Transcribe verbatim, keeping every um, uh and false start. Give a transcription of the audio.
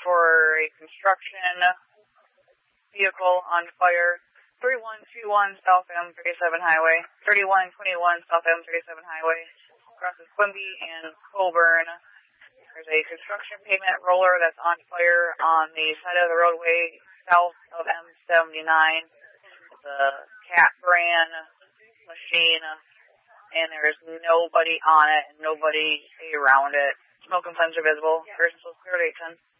for a construction vehicle on fire. thirty-one twenty-one South M thirty-seven Highway. thirty-one twenty-one South M thirty-seven Highway. Crosses Quimby and Coburn. There's a construction pavement roller that's on fire on the side of the roadway south of M seventy-nine. It's a Cat brand machine, and there's nobody on it and nobody around it. Smoke and flames are visible. Person's clear at eight ten.